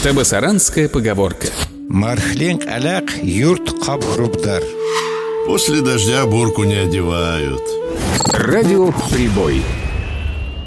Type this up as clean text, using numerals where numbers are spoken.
Табасаранская поговорка. Мархлинг аляк юрт кабрубдар. После дождя бурку не одевают. Радио «Прибой».